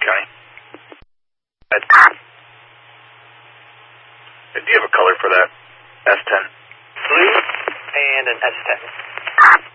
County. Do you have a color for that S10? Blue and an S10.